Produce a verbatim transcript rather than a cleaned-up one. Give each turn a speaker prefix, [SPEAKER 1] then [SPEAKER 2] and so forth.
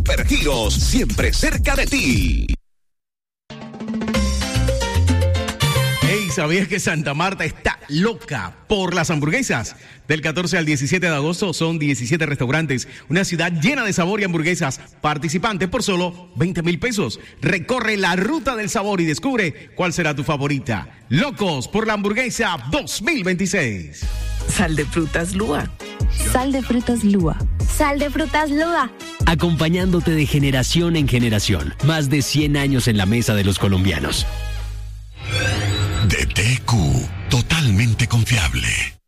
[SPEAKER 1] Super Giros, siempre cerca de ti.
[SPEAKER 2] Hey, ¿sabías que Santa Marta está loca por las hamburguesas? Del catorce al diecisiete de agosto son diecisiete restaurantes, una ciudad llena de sabor y hamburguesas participantes por solo veinte mil pesos. Recorre la ruta del sabor y descubre cuál será tu favorita. Locos por la hamburguesa dos mil veintiséis.
[SPEAKER 3] Sal de frutas Lua.
[SPEAKER 4] Sal de frutas Lua.
[SPEAKER 5] Sal de frutas Lua.
[SPEAKER 6] Acompañándote de generación en generación. Más de cien años en la mesa de los colombianos.
[SPEAKER 1] D T Q, totalmente confiable.